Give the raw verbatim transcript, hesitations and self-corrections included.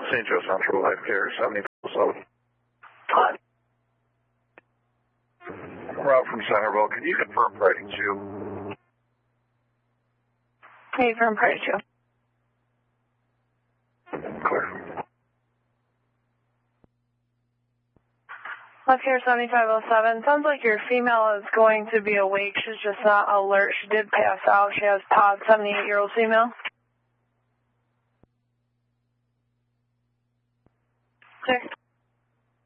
Saint Joe Central, Life Care, seventy-five oh seven. Route from Centerville, can you confirm writing two? Confirm writing two. Clear. Left here, seventy-five oh seven. Sounds like your female is going to be awake. She's just not alert. She did pass out. She has P O D, seventy-eight-year-old female. Six.